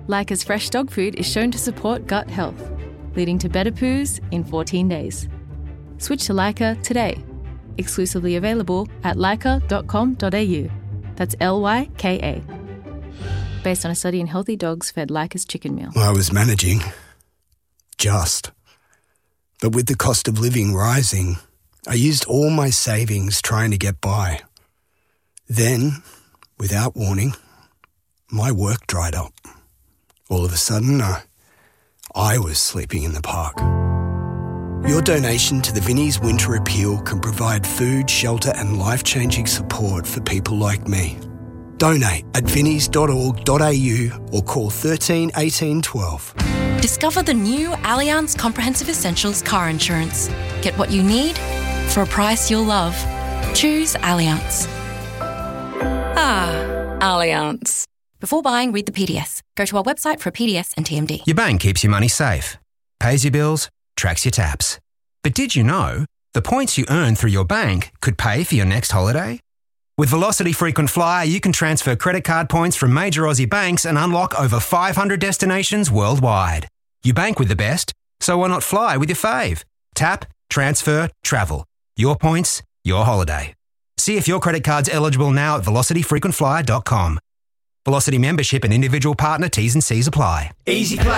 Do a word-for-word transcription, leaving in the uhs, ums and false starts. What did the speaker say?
Leica's fresh dog food is shown to support gut health, leading to better poos in fourteen days. Switch to Leica today. Exclusively available at leica dot com dot a u. That's L Y K A. Based on a study in healthy dogs fed Leica's chicken meal. I was managing. Just. But with the cost of living rising, I used all my savings trying to get by. Then, without warning, my work dried up. All of a sudden, uh, I was sleeping in the park. Your donation to the Vinnie's Winter Appeal can provide food, shelter and life-changing support for people like me. Donate at vinnies dot org dot a u or call thirteen eighteen twelve. Discover the new Allianz Comprehensive Essentials car insurance. Get what you need for a price you'll love. Choose Allianz. Ah, Allianz. Before buying, read the P D S. Go to our website for a P D S and T M D. Your bank keeps your money safe, pays your bills, tracks your taps. But did you know the points you earn through your bank could pay for your next holiday? With Velocity Frequent Flyer, you can transfer credit card points from major Aussie banks and unlock over five hundred destinations worldwide. You bank with the best, so why not fly with your fave? Tap, transfer, travel. Your points, your holiday. See if your credit card's eligible now at velocity frequent flyer dot com. Velocity membership and individual partner T's and C's apply. Easy Pay.